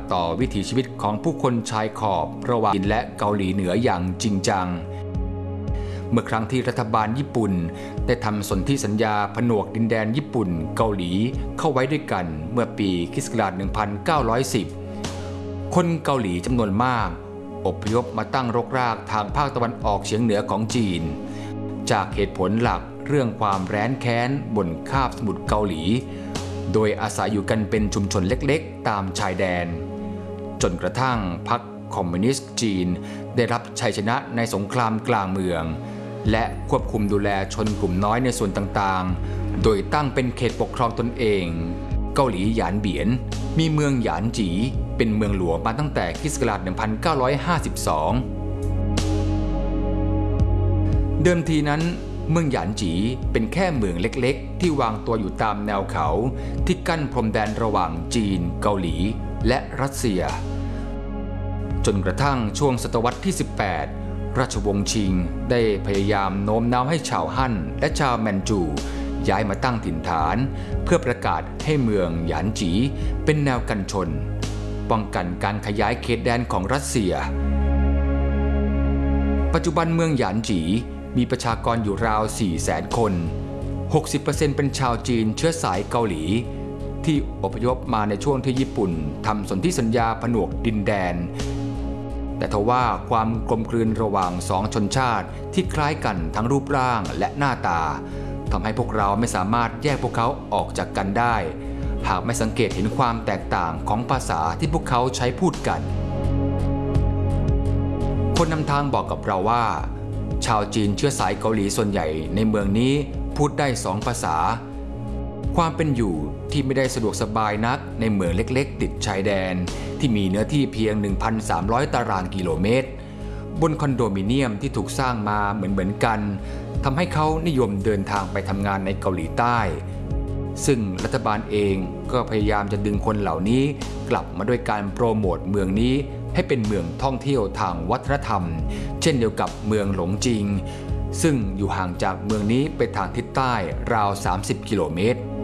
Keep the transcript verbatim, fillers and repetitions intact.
ต่อวิถีชีวิตของผู้คนชายขอบระหว่างจีนและเกาหลีเหนืออย่างจริงจังเมื่อครั้งที่รัฐบาลญี่ปุ่นได้ทำสนธิสัญญาผนวกดินแดนญี่ปุ่นเกาหลีเข้าไว้ด้วยกันเมื่อปีค.ศ. หนึ่งพันเก้าร้อยสิบคนเกาหลีจำนวนมากอพยพมาตั้งรกรากทางภาคตะวันออกเฉียงเหนือของจีนจากเหตุผลหลักเรื่องความแร้นแค้นบนคาบสมุทรเกาหลีโดยอาศัยอยู่กันเป็นชุมชนเล็กๆตามชายแดนจนกระทั่งพรรคคอมมิวนิสต์จีนได้รับชัยชนะในสงครามกลางเมืองและควบคุมดูแลชนกลุ่มน้อยในส่วนต่างๆโดยตั้งเป็นเขตปกครองตนเองเกาหลีหยานเบียนมีเมืองหยานจีเป็นเมืองหลวงมาตั้งแต่ค.ศ. หนึ่งพันเก้าร้อยห้าสิบสองเดิมทีนั้นเมืองหยานจีเป็นแค่เมืองเล็กๆที่วางตัวอยู่ตามแนวเขาที่กั้นพรมแดนระหว่างจีนเกาหลีและรัสเซียจนกระทั่งช่วงศตวรรษที่สิบแปดราชวงศ์ชิงได้พยายามโน้มน้าวให้ชาวฮั่นและชาวแมนจูย้ายมาตั้งถิ่นฐานเพื่อประกาศให้เมืองหยานจีเป็นแนวกันชนป้องกันการขยายเขตแดนของรัสเซียปัจจุบันเมืองหยานจีมีประชากรอยู่ราว สี่แสน คน หกสิบเปอร์เซ็นต์ เป็นชาวจีนเชื้อสายเกาหลีที่อพยพมาในช่วงที่ญี่ปุ่นทำสนธิสัญญาผนวกดินแดนแต่ทว่าความกลมกลืนระหว่างสองชนชาติที่คล้ายกันทั้งรูปร่างและหน้าตาทำให้พวกเราไม่สามารถแยกพวกเขาออกจากกันได้หากไม่สังเกตเห็นความแตกต่างของภาษาที่พวกเขาใช้พูดกันคนนำทางบอกกับเราว่าชาวจีนเชื้อสายเกาหลีส่วนใหญ่ในเมืองนี้พูดได้สองภาษาความเป็นอยู่ที่ไม่ได้สะดวกสบายนักในเมืองเล็กๆติดชายแดนที่มีเนื้อที่เพียง หนึ่งพันสามร้อย ตารางกิโลเมตรบนคอนโดมิเนียมที่ถูกสร้างมาเหมือนๆกันทำให้เขานิยมเดินทางไปทำงานในเกาหลีใต้ซึ่งรัฐบาลเองก็พยายามจะดึงคนเหล่านี้กลับมาด้วยการโปรโมทเมืองนี้ให้เป็นเมืองท่องเที่ยวทางวัฒนธรรมเช่นเดียวกับเมืองหลงจิงซึ่งอยู่ห่างจากเมืองนี้ไปทางทิศใต้ราวสามสิบกิโลเมตร